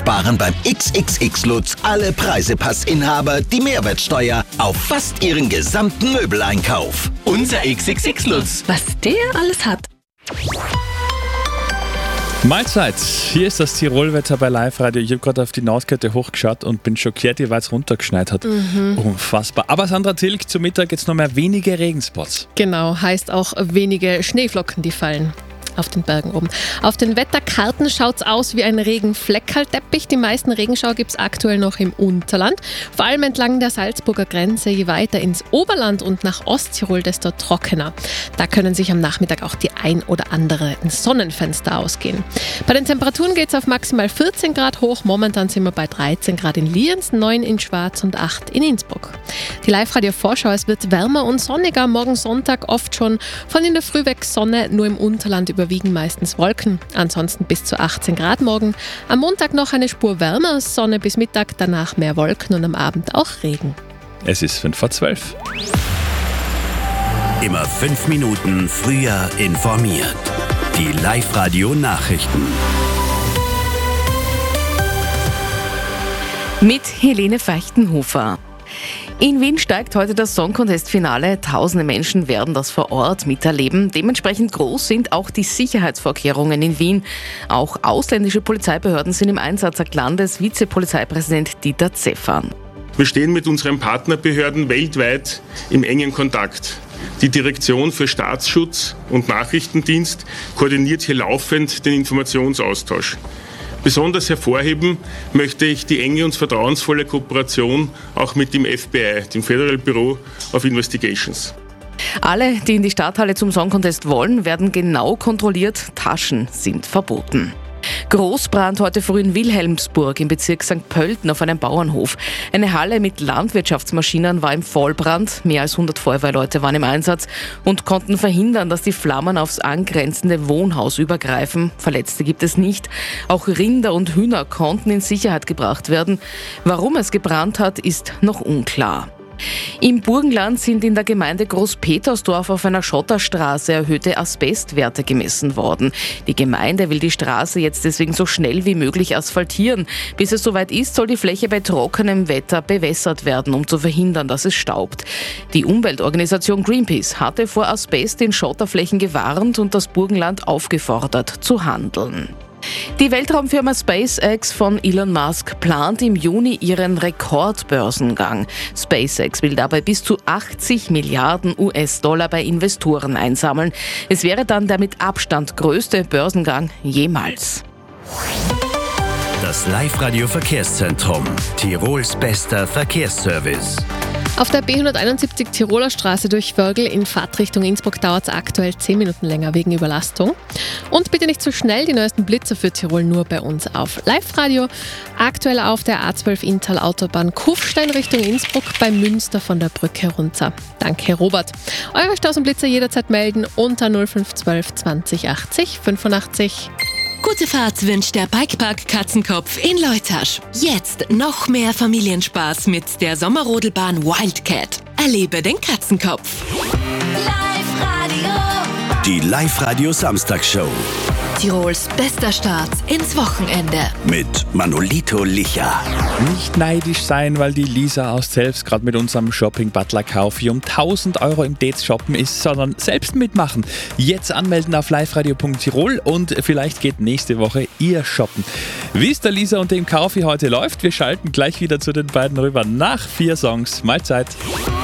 sparen beim XXX-Lutz alle Preisepassinhaber die Mehrwertsteuer auf fast ihren gesamten Möbeleinkauf. Unser XXX-Lutz. Was der alles hat. Mahlzeit, hier ist das Tirolwetter bei Live-Radio. Ich habe gerade auf die Nordkette hochgeschaut und bin schockiert, wie weit es runtergeschneit hat. Unfassbar. Aber Sandra Tilg, zum Mittag jetzt noch mehr wenige Regenspots. Genau, heißt auch wenige Schneeflocken, die fallen. Auf den Bergen oben. Auf den Wetterkarten schaut es aus wie ein Regenfleckerlteppich. Die meisten Regenschauer gibt es aktuell noch im Unterland. Vor allem entlang der Salzburger Grenze. Je weiter ins Oberland und nach Osttirol, desto trockener. Da können sich am Nachmittag auch die ein oder anderen Sonnenfenster ausgehen. Bei den Temperaturen geht es auf maximal 14 Grad hoch. Momentan sind wir bei 13 Grad in Lienz, 9 in Schwaz und 8 in Innsbruck. Die Live-Radio-Vorschau, es wird wärmer und sonniger. Morgen Sonntag oft schon von in der Früh weg Sonne, nur im Unterland überwiegen meistens Wolken. Ansonsten bis zu 18 Grad morgen. Am Montag noch eine Spur wärmer, Sonne bis Mittag, danach mehr Wolken und am Abend auch Regen. Es ist 11:55. Immer 5 Minuten früher informiert. Die Live-Radio-Nachrichten. Mit Helene Feichtenhofer. In Wien steigt heute das Song Contest-Finale. Tausende Menschen werden das vor Ort miterleben. Dementsprechend groß sind auch die Sicherheitsvorkehrungen in Wien. Auch ausländische Polizeibehörden sind im Einsatz, sagt Landesvizepolizeipräsident Dieter Zeffan. Wir stehen mit unseren Partnerbehörden weltweit im engen Kontakt. Die Direktion für Staatsschutz und Nachrichtendienst koordiniert hier laufend den Informationsaustausch. Besonders hervorheben möchte ich die enge und vertrauensvolle Kooperation auch mit dem FBI, dem Federal Bureau of Investigations. Alle, die in die Stadthalle zum Song Contest wollen, werden genau kontrolliert. Taschen sind verboten. Großbrand heute früh in Wilhelmsburg im Bezirk St. Pölten auf einem Bauernhof. Eine Halle mit Landwirtschaftsmaschinen war im Vollbrand. Mehr als 100 Feuerwehrleute waren im Einsatz und konnten verhindern, dass die Flammen aufs angrenzende Wohnhaus übergreifen. Verletzte gibt es nicht. Auch Rinder und Hühner konnten in Sicherheit gebracht werden. Warum es gebrannt hat, ist noch unklar. Im Burgenland sind in der Gemeinde Großpetersdorf auf einer Schotterstraße erhöhte Asbestwerte gemessen worden. Die Gemeinde will die Straße jetzt deswegen so schnell wie möglich asphaltieren. Bis es soweit ist, soll die Fläche bei trockenem Wetter bewässert werden, um zu verhindern, dass es staubt. Die Umweltorganisation Greenpeace hatte vor Asbest in Schotterflächen gewarnt und das Burgenland aufgefordert zu handeln. Die Weltraumfirma SpaceX von Elon Musk plant im Juni ihren Rekordbörsengang. SpaceX will dabei bis zu 80 Milliarden US-Dollar bei Investoren einsammeln. Es wäre dann der mit Abstand größte Börsengang jemals. Das Live-Radio-Verkehrszentrum. Tirols bester Verkehrsservice. Auf der B171 Tiroler Straße durch Wörgl in Fahrtrichtung Innsbruck dauert es aktuell 10 Minuten länger wegen Überlastung. Und bitte nicht zu schnell, die neuesten Blitzer für Tirol nur bei uns auf Live-Radio. Aktuell auf der A12 Inntal Autobahn Kufstein Richtung Innsbruck bei Münster von der Brücke runter. Danke, Robert. Eure Staus und Blitzer jederzeit melden unter 0512 20 80 85. Gute Fahrt wünscht der Bikepark Katzenkopf in Leutasch. Jetzt noch mehr Familienspaß mit der Sommerrodelbahn Wildcat. Erlebe den Katzenkopf. Live-Radio. Die Live-Radio-Samstagsshow. Tirols bester Start ins Wochenende. Mit Manolito Licher. Nicht neidisch sein, weil die Lisa aus Zelfs gerade mit unserem Shopping-Butler-Kauf hier um 1000 Euro im Dates shoppen ist, sondern selbst mitmachen. Jetzt anmelden auf liveradio.tirol und vielleicht geht nächste Woche ihr shoppen. Wie es der Lisa und dem Kauf hier heute läuft, wir schalten gleich wieder zu den beiden rüber nach 4 Songs. Mahlzeit.